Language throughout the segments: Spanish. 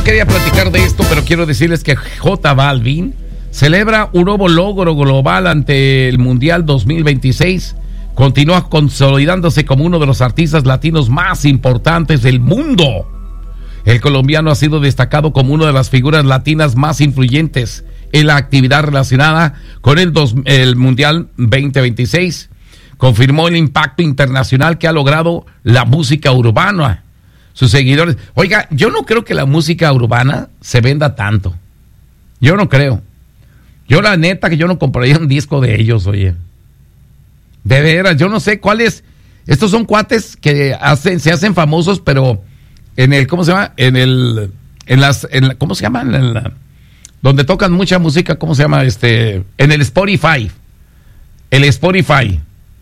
quería platicar de esto, pero quiero decirles que J Balvin celebra un nuevo logro global ante el Mundial 2026. Continúa consolidándose como uno de los artistas latinos más importantes del mundo. El colombiano ha sido destacado como una de las figuras latinas más influyentes en la actividad relacionada con el Mundial 2026. Confirmó el impacto internacional que ha logrado la música urbana. Sus seguidores. Oiga, yo no creo que la música urbana se venda tanto. Yo no creo. Yo la neta que yo no compraría un disco de ellos, oye. De veras, yo no sé cuáles. Estos son cuates que se hacen famosos, pero en el, ¿cómo se llama? ¿Cómo se llama? Donde tocan mucha música, ¿cómo se llama? En el Spotify. El Spotify.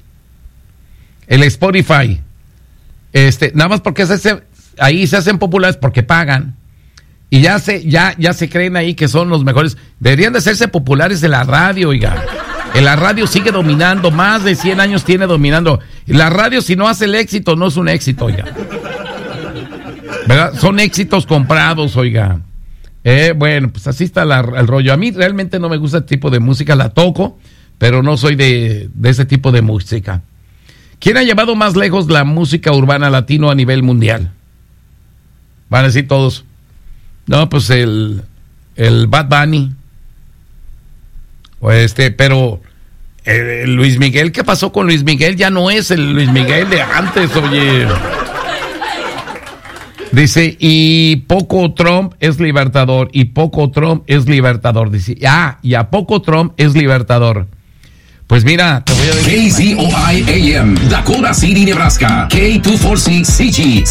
Nada más porque ahí se hacen populares porque pagan. Y ya se creen ahí que son los mejores. Deberían de hacerse populares en la radio, oiga. En la radio sigue dominando, más de 100 años tiene dominando. La radio, si no hace el éxito, no es un éxito, oiga. ¿Verdad? Son éxitos comprados, oiga. Bueno, pues así está el rollo. A mí realmente no me gusta este tipo de música, la toco, pero no soy de ese tipo de música. ¿Quién ha llevado más lejos la música urbana latino a nivel mundial? Van a decir todos. No, pues el Bad Bunny. Pero Luis Miguel, ¿qué pasó con Luis Miguel? Ya no es el Luis Miguel de antes, oye. Dice, y poco Trump es libertador, y poco Trump es libertador. Dice, y a poco Trump es libertador. Pues mira, te voy a decir. KZOI AM, Dakota City, Nebraska. K246CG,